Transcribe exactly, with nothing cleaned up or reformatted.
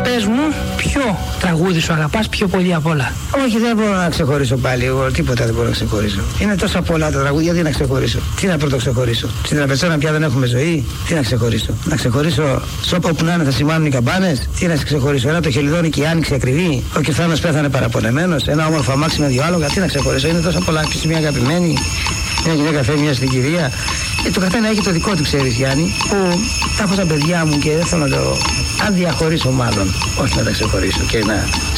πες μου, ποιο τραγούδι σου αγαπάς πιο πολύ απ' όλα? Όχι, δεν μπορώ να ξεχωρίσω πάλι. Εγώ τίποτα δεν μπορώ να ξεχωρίσω. Είναι τόσα πολλά τα τραγούδια, τι να ξεχωρίσω. Τι να πρώτο ξεχωρίσω. Στην Τραπεζόνα πια δεν έχουμε ζωή. Τι να ξεχωρίσω. Να ξεχωρίσω σώπα που να είναι θα σημάνουν οι καμπάνες. Τι να ξεχωρίσω. Ένα το χελιδόνι και η άνοιξη ακριβή. Ο Κεφθάνος πέθανε παραπονεμένος. Ένα όμορφο αμάξι με δύο άλογα. Τι να ξεχωρίσω. Είναι τόσα πολλά. Και μια αγαπημένη. Μια γυναίκα φέρει μια στην κυρία. Και το καθένα έχει το δικό του, ξέρεις Γιάννη, που τα έχω στα παιδιά μου και δεν θέλω να το. Αν διαχωρίσω, μάλλον, όχι να τα ξεχωρίσω και να